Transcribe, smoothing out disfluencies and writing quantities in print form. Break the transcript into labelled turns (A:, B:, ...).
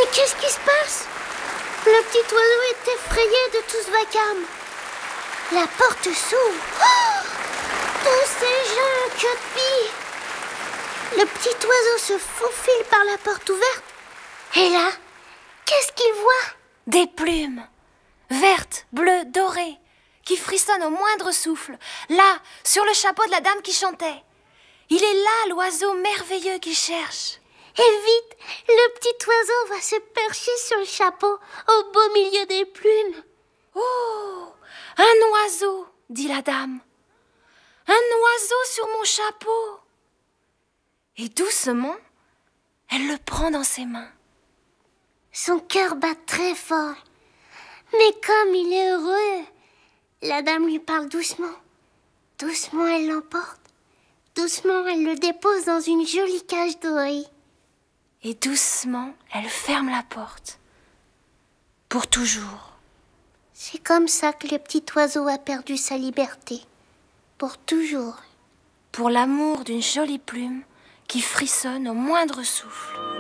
A: qu'est-ce qui se passe? Le petit oiseau est effrayé de tout ce vacarme. La porte s'ouvre. Oh, tous ces gens, que de billes! Le petit oiseau se faufile par la porte ouverte. Et là, qu'est-ce qu'il voit?
B: Des plumes, vertes, bleues, dorées, qui frissonnent au moindre souffle, là, sur le chapeau de la dame qui chantait. Il est là, l'oiseau merveilleux qu'il cherche.
A: Et vite, le petit oiseau va se percher sur le chapeau, au beau milieu des plumes.
B: Oh, un oiseau, dit la dame. Un oiseau sur mon chapeau. Et doucement, elle le prend dans ses mains.
A: Son cœur bat très fort. Mais comme il est heureux, la dame lui parle doucement. Doucement, elle l'emporte. Doucement, elle le dépose dans une jolie cage dorée.
B: Et doucement, elle ferme la porte. Pour toujours.
A: C'est comme ça que le petit oiseau a perdu sa liberté. Pour toujours.
B: Pour l'amour d'une jolie plume qui frissonne au moindre souffle.